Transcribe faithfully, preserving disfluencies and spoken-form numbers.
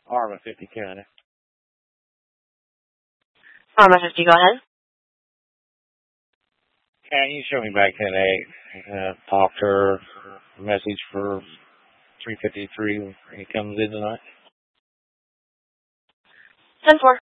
Arma fifty County. Arma fifty, go ahead. Can you show me back ten eight? Uh, talk to her. Message for three fifty-three when he comes in tonight. ten four.